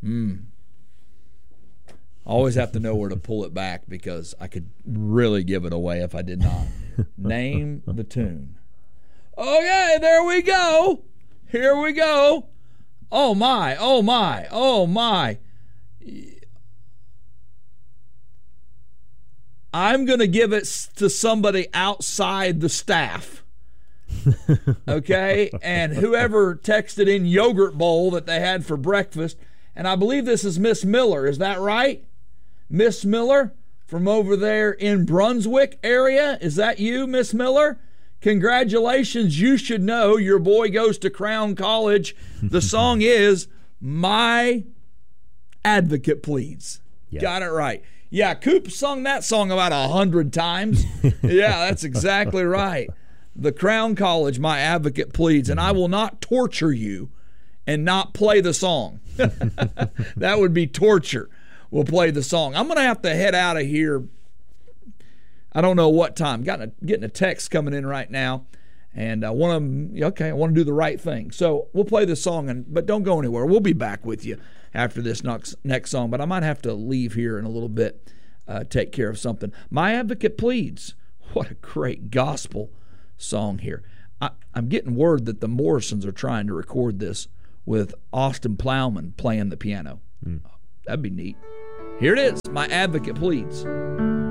Always have to know where to pull it back because I could really give it away if I did not. Name the tune. Okay, there we go. Here we go. Oh, my, oh, my, oh, my. I'm going to give it to somebody outside the staff. Okay? And whoever texted in yogurt bowl that they had for breakfast, and I believe this is Miss Miller. Is that right? Miss Miller from over there in Brunswick area. Is that you, Miss Miller? Congratulations. You should know your boy goes to Crown College. The song is My Advocate Pleads. Yep. Got it right. Yeah, Coop sung that song about 100 times. Yeah, that's exactly right. The Crown College, My Advocate Pleads. And I will not torture you and not play the song. That would be torture. We'll play the song. I'm going to have to head out of here. I don't know what time. Getting a text coming in right now, and I want to do the right thing. So we'll play the song, but don't go anywhere. We'll be back with you after this next song, but I might have to leave here in a little bit, take care of something. My Advocate Pleads. What a great gospel song here. I'm getting word that the Morrisons are trying to record this with Austin Plowman playing the piano. That'd be neat. Here it is, My Advocate Pleads.